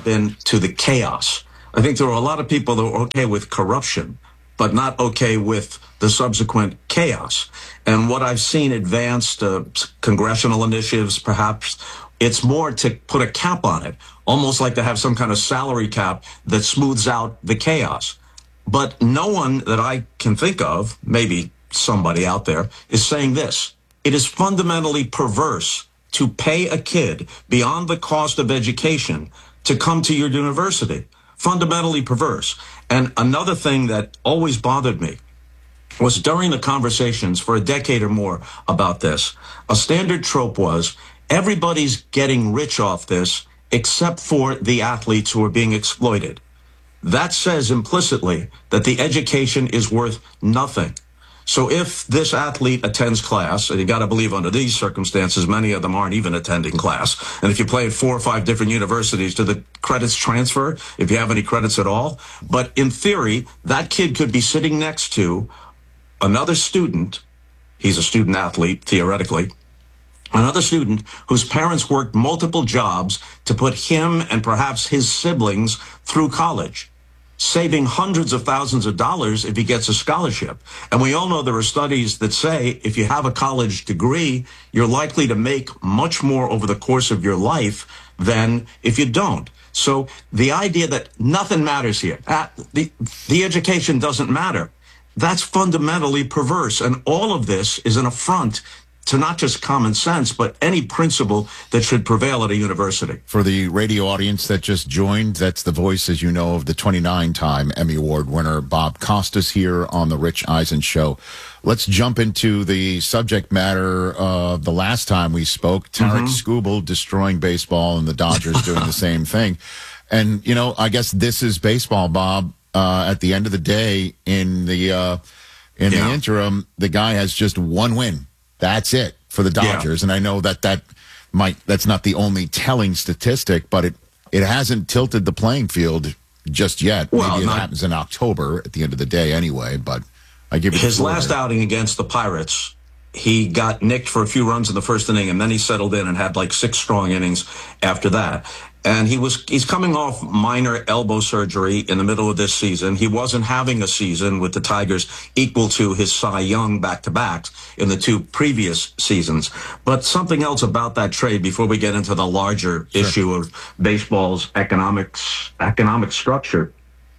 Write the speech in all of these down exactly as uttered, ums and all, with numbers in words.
been to the chaos. I think there are a lot of people that are okay with corruption, but not okay with the subsequent chaos. And what I've seen advanced uh, congressional initiatives, perhaps, it's more to put a cap on it, almost like to have some kind of salary cap that smooths out the chaos. But no one that I can think of, maybe somebody out there, is saying this. It is fundamentally perverse to pay a kid beyond the cost of education to come to your university. Fundamentally perverse. And another thing that always bothered me was during the conversations for a decade or more about this, a standard trope was everybody's getting rich off this except for the athletes who are being exploited. That says implicitly that the education is worth nothing. So if this athlete attends class, and you got to believe under these circumstances, many of them aren't even attending class. And if you play at four or five different universities, do the credits transfer if you have any credits at all? But in theory, that kid could be sitting next to another student. He's a student athlete, theoretically. Another student whose parents worked multiple jobs to put him and perhaps his siblings through college, saving hundreds of thousands of dollars if he gets a scholarship. And we all know there are studies that say if you have a college degree, you're likely to make much more over the course of your life than if you don't. So the idea that nothing matters here, uh, the, the education doesn't matter, that's fundamentally perverse. And all of this is an affront to not just common sense, but any principle that should prevail at a university. For the radio audience that just joined, that's the voice, as you know, of the twenty-nine-time Emmy Award winner, Bob Costas, here on The Rich Eisen Show. Let's jump into the subject matter of the last time we spoke, Tarik mm-hmm. Skubal destroying baseball and the Dodgers doing the same thing. And, you know, I guess this is baseball, Bob. Uh, at the end of the day, in the uh, in yeah. the interim, the guy has just one win. That's it for the Dodgers. Yeah. And I know that that might, that's not the only telling statistic, but it, it hasn't tilted the playing field just yet. Well, Maybe it not, happens in October at the end of the day anyway, but I give you his last outing against the Pirates, he got nicked for a few runs in the first inning, and then he settled in and had like six strong innings after that. And he was he's coming off minor elbow surgery in the middle of this season. He wasn't having a season with the Tigers equal to his Cy Young back-to-backs in the two previous seasons. But something else about that trade before we get into the larger sure. issue of baseball's economics, economic structure.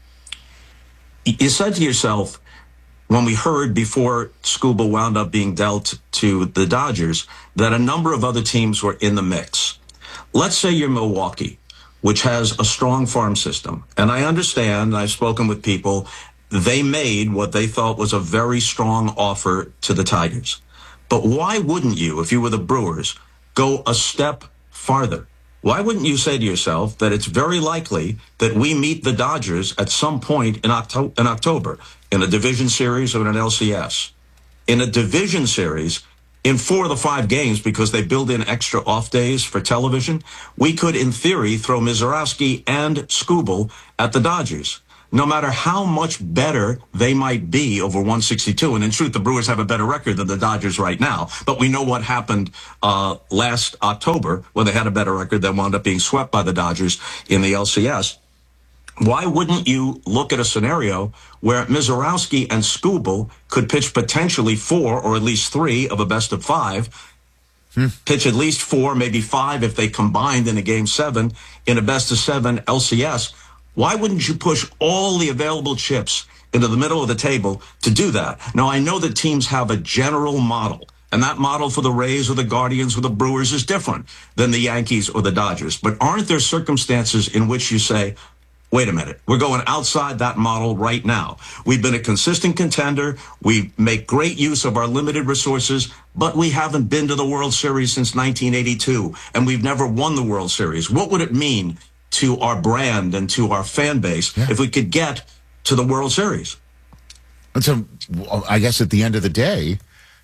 You said to yourself, when we heard before Skubal wound up being dealt to the Dodgers, that a number of other teams were in the mix. Let's say you're Milwaukee, which has a strong farm system. And I understand, I've spoken with people, they made what they thought was a very strong offer to the Tigers. But why wouldn't you, if you were the Brewers, go a step farther? Why wouldn't you say to yourself that it's very likely that we meet the Dodgers at some point in, Octo- in October, in a division series or in an L C S? In a division series, in four of the five games, because they build in extra off days for television, we could, in theory, throw Mizorowski and Skubal at the Dodgers, no matter how much better they might be over one sixty-two. And in truth, the Brewers have a better record than the Dodgers right now. But we know what happened uh, last October when they had a better record that wound up being swept by the Dodgers in the L C S. Why wouldn't you look at a scenario where Mizorowski and Skubal could pitch potentially four or at least three of a best of five, hmm. pitch at least four, maybe five if they combined in a game seven in a best of seven L C S? Why wouldn't you push all the available chips into the middle of the table to do that? Now, I know that teams have a general model, and that model for the Rays or the Guardians or the Brewers is different than the Yankees or the Dodgers. But aren't there circumstances in which you say, wait a minute, we're going outside that model right now. We've been a consistent contender. We make great use of our limited resources, but we haven't been to the World Series since nineteen eighty-two, and we've never won the World Series. What would it mean to our brand and to our fan base yeah. if we could get to the World Series? And so I guess at the end of the day,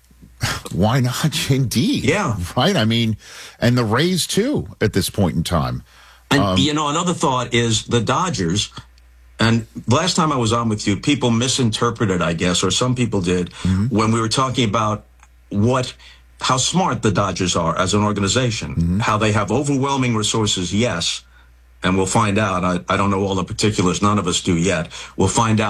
why not? Indeed. Yeah. Right? I mean, and the Rays, too, at this point in time. And, um, you know, another thought is the Dodgers, and last time I was on with you, people misinterpreted, I guess, or some people did, mm-hmm. when we were talking about what, how smart the Dodgers are as an organization, mm-hmm. how they have overwhelming resources, yes, and we'll find out. I, I don't know all the particulars. None of us do yet. We'll find out.